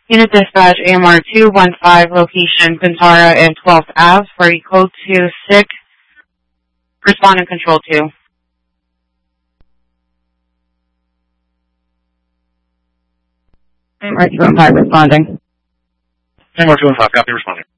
Unit Dispatch AMR 215, location Pintara and 12th Ave for a code 2 SIC, responding control 2. AMR 215 responding. AMR 215, copy, responding.